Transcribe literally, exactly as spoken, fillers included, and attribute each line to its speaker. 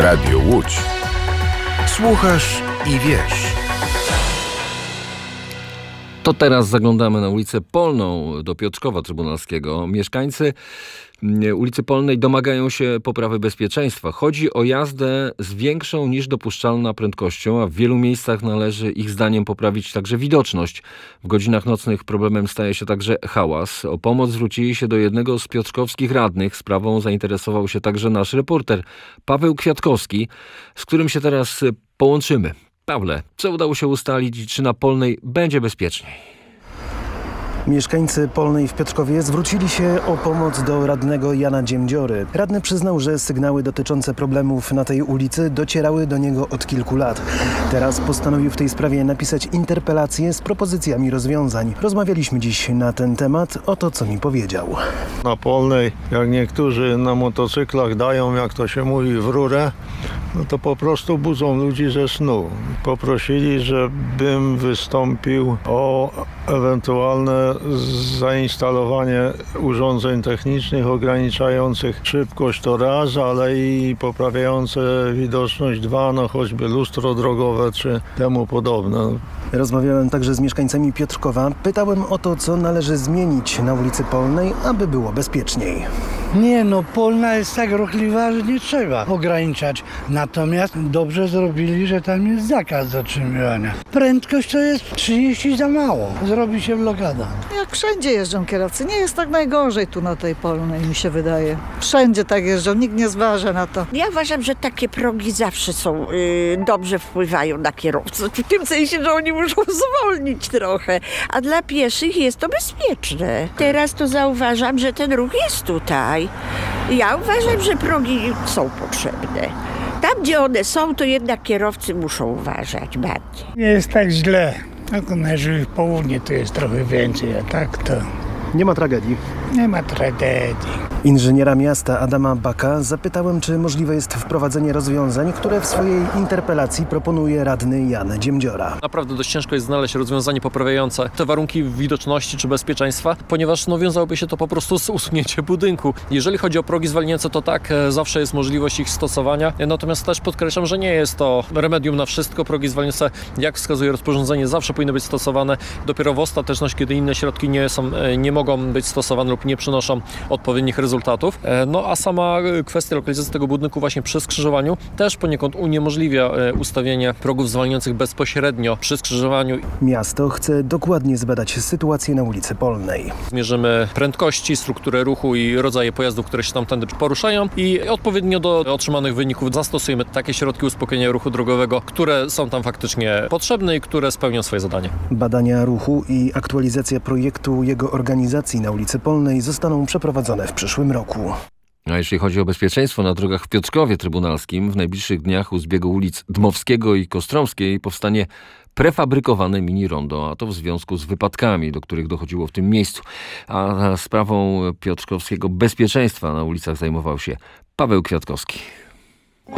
Speaker 1: Radio Łódź. Słuchasz i wiesz.
Speaker 2: To teraz zaglądamy na ulicę Polną do Piotrkowa Trybunalskiego. Mieszkańcy ulicy Polnej domagają się poprawy bezpieczeństwa. Chodzi o jazdę z większą niż dopuszczalna prędkością, a w wielu miejscach należy ich zdaniem poprawić także widoczność. W godzinach nocnych problemem staje się także hałas. O pomoc zwrócili się do jednego z piotrkowskich radnych. Sprawą zainteresował się także nasz reporter Paweł Kwiatkowski, z którym się teraz połączymy. Pawle, co udało się ustalić i czy na Polnej będzie bezpieczniej?
Speaker 3: Mieszkańcy Polnej w Piotrkowie zwrócili się o pomoc do radnego Jana Dziemdziory. Radny przyznał, że sygnały dotyczące problemów na tej ulicy docierały do niego od kilku lat. Teraz postanowił w tej sprawie napisać interpelację z propozycjami rozwiązań. Rozmawialiśmy dziś na ten temat. Oto co mi powiedział.
Speaker 4: Na Polnej, jak niektórzy na motocyklach dają, jak to się mówi, w rurę, no to po prostu budzą ludzi ze snu. Poprosili, żebym wystąpił o ewentualne zainstalowanie urządzeń technicznych ograniczających szybkość to raz, ale i poprawiające widoczność dwa, no choćby lustro drogowe czy temu podobne.
Speaker 3: Rozmawiałem także z mieszkańcami Piotrkowa. Pytałem o to, co należy zmienić na ulicy Polnej, aby było bezpieczniej.
Speaker 5: Nie no, Polna jest tak ruchliwa, że nie trzeba ograniczać. Natomiast dobrze zrobili, że tam jest zakaz zatrzymywania. Prędkość to jest trzydzieści za mało. Zrobi się blokada.
Speaker 6: Jak wszędzie jeżdżą kierowcy. Nie jest tak najgorzej tu na tej Polnej, mi się wydaje. Wszędzie tak jeżdżą, nikt nie zważa na to.
Speaker 7: Ja uważam, że takie progi zawsze są yy, dobrze wpływają na kierowców. W tym sensie, że oni muszą zwolnić trochę, a dla pieszych jest to bezpieczne. Teraz to zauważam, że ten ruch jest tutaj. Ja uważam, że progi są potrzebne. Tam, gdzie one są, to jednak kierowcy muszą uważać bardziej.
Speaker 5: Nie jest tak źle. Tylko na w południe to jest trochę więcej, a tak to
Speaker 3: Nie ma tragedii.
Speaker 5: nie ma tragedii.
Speaker 3: Inżyniera miasta Adama Baka zapytałem, czy możliwe jest wprowadzenie rozwiązań, które w swojej interpelacji proponuje radny Jan Dziemdziora.
Speaker 8: Naprawdę dość ciężko jest znaleźć rozwiązanie poprawiające te warunki widoczności czy bezpieczeństwa, ponieważ no, wiązałoby się to po prostu z usunięciem budynku. Jeżeli chodzi o progi zwalniające, to tak, zawsze jest możliwość ich stosowania, natomiast też podkreślam, że nie jest to remedium na wszystko. Progi zwalniające, jak wskazuje rozporządzenie, zawsze powinny być stosowane dopiero w ostateczności, kiedy inne środki nie są, nie mogą być stosowane lub nie przynoszą odpowiednich rezultatów. No a sama kwestia lokalizacji tego budynku właśnie przy skrzyżowaniu też poniekąd uniemożliwia ustawienie progów zwalniających bezpośrednio przy skrzyżowaniu.
Speaker 3: Miasto chce dokładnie zbadać sytuację na ulicy Polnej.
Speaker 8: Zmierzymy prędkości, strukturę ruchu i rodzaje pojazdów, które się tamtędy poruszają i odpowiednio do otrzymanych wyników zastosujemy takie środki uspokojenia ruchu drogowego, które są tam faktycznie potrzebne i które spełnią swoje zadanie.
Speaker 3: Badania ruchu i aktualizacja projektu jego organizacji na ulicy Polnej zostaną przeprowadzone w przyszłym roku.
Speaker 2: A jeśli chodzi o bezpieczeństwo na drogach w Piotrkowie Trybunalskim, w najbliższych dniach u zbiegu ulic Dmowskiego i Kostromskiej powstanie prefabrykowane mini rondo, a to w związku z wypadkami, do których dochodziło w tym miejscu. A sprawą piotrkowskiego bezpieczeństwa na ulicach zajmował się Paweł Kwiatkowski.